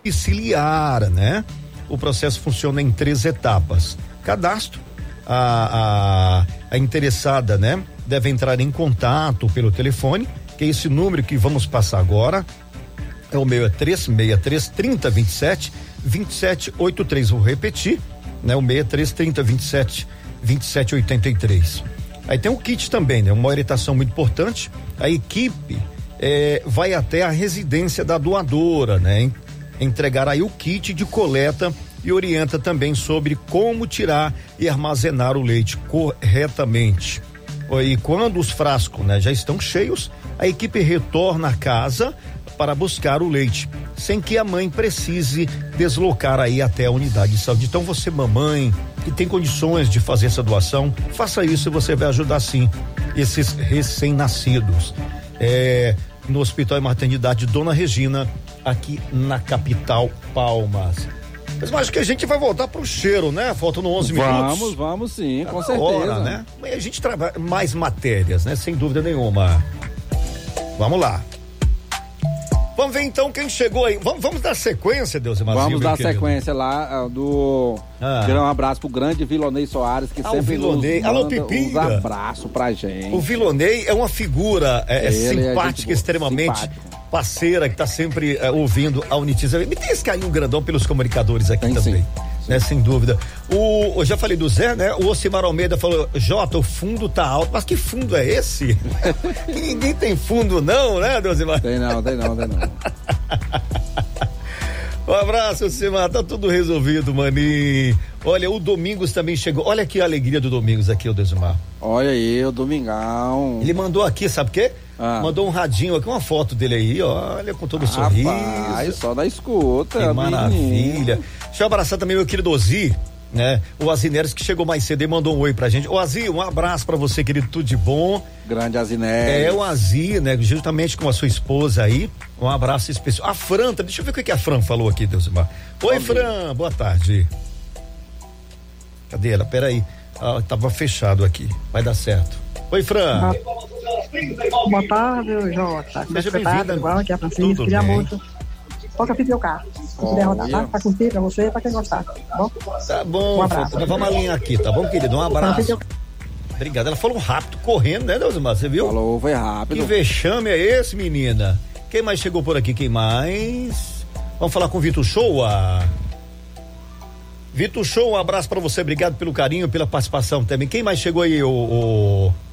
domiciliar, né? O processo funciona em 3 etapas. Cadastro, a interessada, né? Deve entrar em contato pelo telefone, que é esse número que vamos passar agora, é o 63 30 27 27 83. Vou repetir, né? O 63 30 27 27 83. Aí tem o kit também, né? Uma orientação muito importante. A equipe vai até a residência da doadora, né? Entregar aí o kit de coleta e orienta também sobre como tirar e armazenar o leite corretamente. E quando os frascos, né, já estão cheios, a equipe retorna à casa para buscar o leite, sem que a mãe precise deslocar aí até a unidade de saúde. Então você, mamãe, que tem condições de fazer essa doação, faça isso e você vai ajudar sim esses recém-nascidos. No Hospital e Maternidade Dona Regina, aqui na capital Palmas. Mas acho que a gente vai voltar pro cheiro, né? Faltam 11 minutos. Vamos sim, com certeza. Hora, né? A gente trabalha mais matérias, né? Sem dúvida nenhuma. Vamos lá. Vamos ver então quem chegou aí. Vamos dar sequência, Deusimar. Vamos dar sequência lá do. Tirar um abraço pro grande Vilonei Soares, que sempre nos manda uns abraços pra gente. O Vilonei é uma figura simpática, extremamente simpático. Parceira, que tá sempre ouvindo a Unitiza. Me tem esse carinho grandão pelos comunicadores aqui também. Sim. Né, sem dúvida. Eu já falei do Zé, né? O Ocimar Almeida falou: Jota, o fundo tá alto. Mas que fundo é esse? Ninguém tem fundo, não, né, Ocimar? Tem não. Um abraço, Ocimar. Tá tudo resolvido, maninho. Olha, o Domingos também chegou. Olha que alegria do Domingos aqui, o Ocimar. Olha aí, o Domingão. Ele mandou aqui, sabe o quê? Mandou um radinho aqui, uma foto dele aí, olha, com todo sorriso. Só da escuta. Que maravilha. Deixa eu abraçar também meu querido Ozi, né? O Azineres, que chegou mais cedo e mandou um oi pra gente. Ô, Azi, um abraço pra você, querido, tudo de bom. Grande Azineres. O Azi, né? Justamente com a sua esposa aí, um abraço especial. A Fran, deixa eu ver o que a Fran falou aqui, Deusimar. Oi, Fran, boa tarde. Cadê ela? Peraí, tava fechado aqui, vai dar certo. Oi, Fran. Boa tarde, Jota. Seja bem-vinda. Igual aqui a Francisco, queria muito. Toca aqui teu carro. Se puder rodar, tá? Pra curtir, pra você, pra quem gostar, tá bom? Tá bom, um abraço. Vamos alinhar aqui, tá bom, querido? Um abraço. Obrigado. Ela falou rápido, correndo, né, Deusimar? Você viu? Falou, foi rápido. Que vexame é esse, menina? Quem mais chegou por aqui? Quem mais? Vamos falar com o Vitor Shoa. Vitor Show, um abraço pra você, obrigado pelo carinho, pela participação também. Quem mais chegou aí,